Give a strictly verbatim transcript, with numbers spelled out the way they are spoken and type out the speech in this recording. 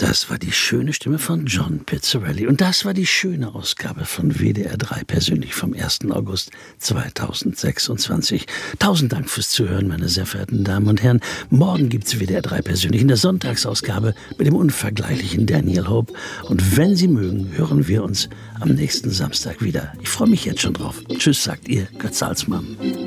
Das war die schöne Stimme von John Pizzarelli. Und das war die schöne Ausgabe von W D R drei persönlich vom ersten August zweitausendsechsundzwanzig. Tausend Dank fürs Zuhören, meine sehr verehrten Damen und Herren. Morgen gibt's W D R drei persönlich in der Sonntagsausgabe mit dem unvergleichlichen Daniel Hope. Und wenn Sie mögen, hören wir uns am nächsten Samstag wieder. Ich freue mich jetzt schon drauf. Tschüss, sagt ihr Götz Salzmann.